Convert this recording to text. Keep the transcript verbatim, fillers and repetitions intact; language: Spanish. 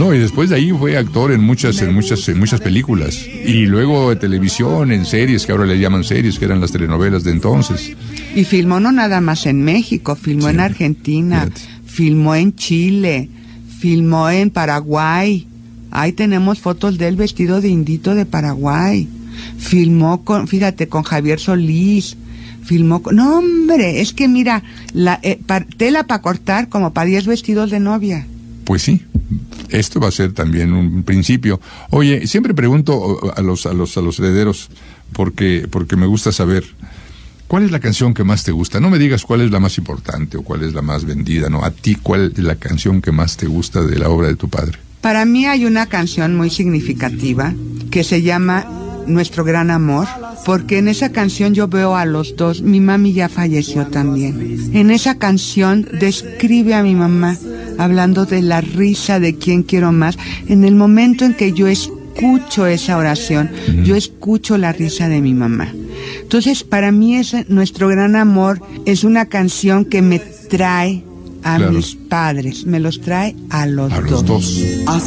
No, y después de ahí fue actor en muchas, en muchas, en muchas películas. Y luego de televisión, en series, que ahora le llaman series, que eran las telenovelas de entonces. Y filmó no nada más en México, filmó sí, en Argentina, fíjate. Filmó en Chile, filmó en Paraguay. Ahí tenemos fotos de él vestido de indito de Paraguay. Filmó con, fíjate, con Javier Solís. Filmó con... No, hombre, es que mira, la eh, pa, tela para cortar como para diez vestidos de novia. Pues sí, esto va a ser también un principio. Oye, siempre pregunto a los a los a los herederos porque porque me gusta saber ¿cuál es la canción que más te gusta? No me digas cuál es la más importante o cuál es la más vendida, no, a ti cuál es la canción que más te gusta de la obra de tu padre. Para mí hay una canción muy significativa que se llama Nuestro Gran Amor, porque en esa canción yo veo a los dos, mi mami ya falleció también. En esa canción describe a mi mamá, hablando de la risa de quién quiero más. En el momento en que yo escucho esa oración, uh-huh. yo escucho la risa de mi mamá. Entonces, para mí ese, Nuestro Gran Amor es una canción que me trae a claro. mis padres, me los trae a los a dos. Los dos.